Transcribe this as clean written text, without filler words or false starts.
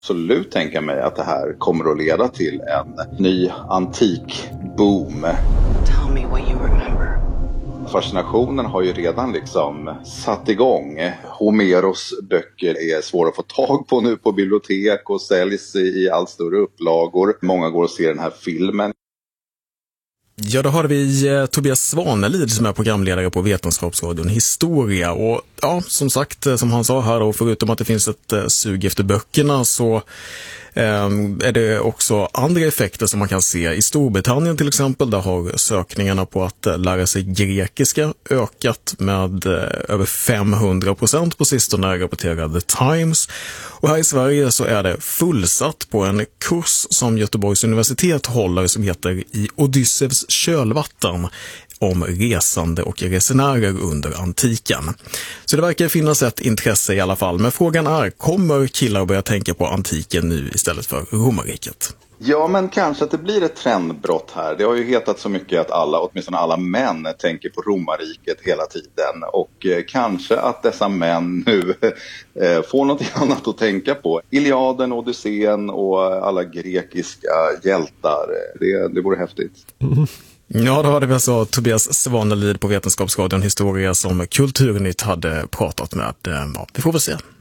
Absolut tänka mig att det här kommer att leda till en ny antikboom. Tell me what you remember. Fascinationen har ju redan liksom satt igång. Homeros böcker är svåra att få tag på nu på bibliotek och säljs i allt större upplagor. Många går och ser den här filmen. Ja, då har vi Tobias Svanelid som är programledare på Vetenskapsradion Historia. Och ja, som sagt, som han sa här då, förutom att det finns ett sug efter böckerna så är det också andra effekter som man kan se. I Storbritannien till exempel, där har sökningarna på att lära sig grekiska ökat med över 500% på sistone, rapporterade Times. Och här i Sverige så är det fullsatt på en kurs som Göteborgs universitet håller som heter I Odysseus kölvatten, om resande och resenärer under antiken. Så det verkar finnas ett intresse i alla fall. Men frågan är, kommer killar börja tänka på antiken nu istället för romarriket? Ja, men kanske att det blir ett trendbrott här. Det har ju hetat så mycket att åtminstone alla män tänker på romarriket hela tiden. Och kanske att dessa män nu får något annat att tänka på. Iliaden, Odysseen och alla grekiska hjältar. Det vore häftigt. Mm. Ja, då hade vi alltså Tobias Svanelid på Vetenskapsradion Historia som Kulturnytt hade pratat med. Ja, vi får väl se.